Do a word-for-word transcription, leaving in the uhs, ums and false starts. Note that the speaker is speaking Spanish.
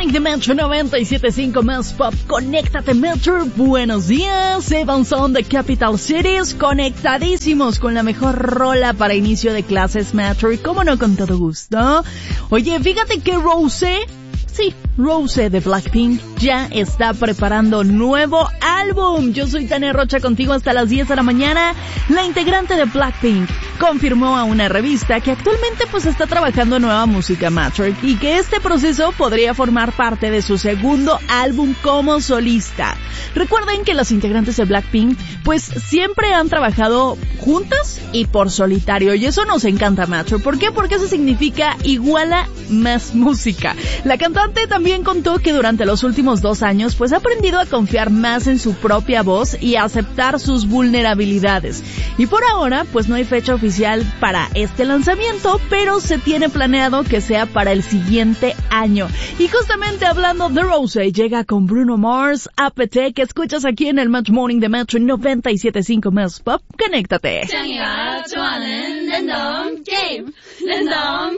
Morning de Metro noventa y siete punto cinco más pop. Conéctate, Metro. Buenos días. Evan Son de Capital Cities. Conectadísimos con la mejor rola para inicio de clases, Metro. Y cómo no, con todo gusto. Oye, fíjate que Rosé, sí, Rosé de Blackpink ya está preparando nuevo álbum. Yo soy Tania Rocha, contigo hasta las diez de la mañana. La integrante de Blackpink confirmó a una revista que actualmente pues está trabajando en nueva música, Matrix, y que este proceso podría formar parte de su segundo álbum como solista. Recuerden que las integrantes de Blackpink pues siempre han trabajado juntas y por solitario, y eso nos encanta, Matrix. ¿Por qué? Porque eso significa iguala más música. La cantante también contó que durante los últimos dos años pues ha aprendido a confiar más en su propia voz y a aceptar sus vulnerabilidades. Y por ahora pues no hay fecha oficial para este lanzamiento, pero se tiene planeado que sea para el siguiente año. Y justamente hablando de Rosé, llega con Bruno Mars, A P T, que escuchas aquí en el Match Morning de Metro noventa y siete punto cinco más pop. Conéctate.